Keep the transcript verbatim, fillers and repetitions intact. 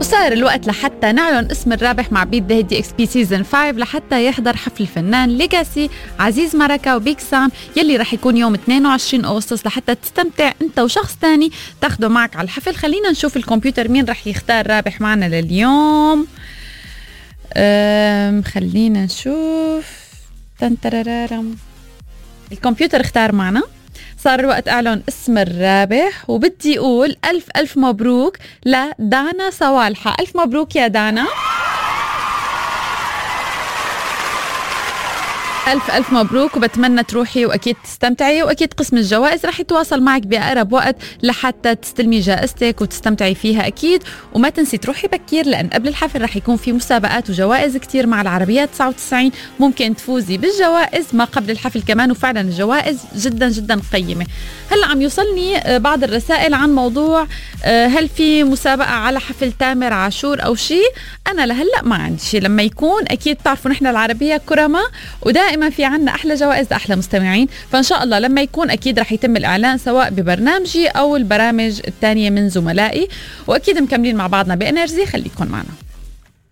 وصار الوقت لحتى نعلن اسم الرابح مع بيت ذا دي اكس بي سيزون خمسة لحتى يحضر حفل الفنان ليجاسي عزيز مركة وبيك سام يلي رح يكون يوم اثنين وعشرين أغسطس لحتى تستمتع انت وشخص تاني تاخده معك على الحفل. خلينا نشوف الكمبيوتر مين رح يختار رابح معنا لليوم. أم خلينا نشوف. تنترررم. الكمبيوتر اختار معنا. صار الوقت أعلن اسم الرابح وبدي أقول ألف ألف مبروك لدانا صوالحة. ألف مبروك يا دانا. ألف ألف مبروك وبتمنى تروحي وأكيد تستمتعي، وأكيد قسم الجوائز رح يتواصل معك بأقرب وقت لحتى تستلمي جائزتك وتستمتعي فيها أكيد. وما تنسي تروحي بكير لأن قبل الحفل رح يكون في مسابقات وجوائز كتير مع العربية تسعة وتسعين، ممكن تفوزي بالجوائز ما قبل الحفل كمان، وفعلا الجوائز جدا جدا قيمة. هلأ عم يوصلني بعض الرسائل عن موضوع هل في مسابقة على حفل تامر عاشور أو شيء. أنا لهلأ ما عندي شيء، لما يكون أكيد تعرفوا نحن العربية كرمة ودائما ما في عنا أحلى جوائز أحلى مستمعين، فإن شاء الله لما يكون أكيد رح يتم الإعلان سواء ببرنامجي أو البرامج التانية من زملائي، وأكيد مكملين مع بعضنا بإنرجي. خليكن معنا.